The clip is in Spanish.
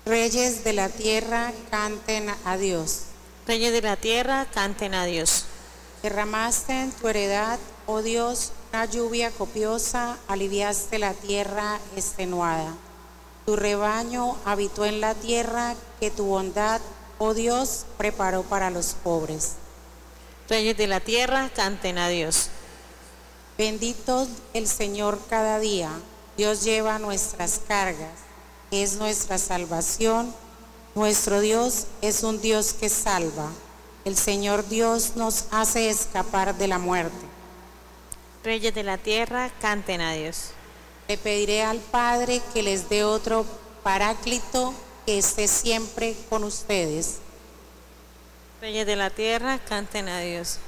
Reyes de la tierra, canten a Dios. Reyes de la tierra, canten a Dios. Derramaste en tu heredad, oh Dios, una lluvia copiosa, aliviaste la tierra extenuada. Tu rebaño habitó en la tierra que tu bondad, oh Dios, preparó para los pobres. Reyes de la tierra, canten a Dios. Bendito el Señor cada día. Dios lleva nuestras cargas, es nuestra salvación. Nuestro Dios es un Dios que salva. El Señor Dios nos hace escapar de la muerte. Reyes de la tierra, canten a Dios. Le pediré al Padre que les dé otro Paráclito que esté siempre con ustedes. Reyes de la tierra, canten a Dios.